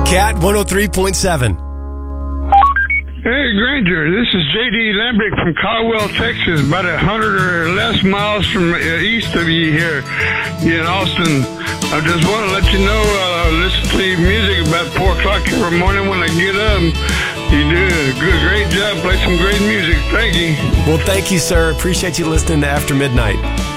Cat 103.7. Hey, Granger, this is J.D. Lambrick from Caldwell, Texas, about 100 or less miles from east of you here in Austin. I just want to let you know, listen to your music about 4 o'clock every morning when I get up. You do a great job, play some great music. Thank you. Well, thank you, sir. Appreciate you listening to After Midnight.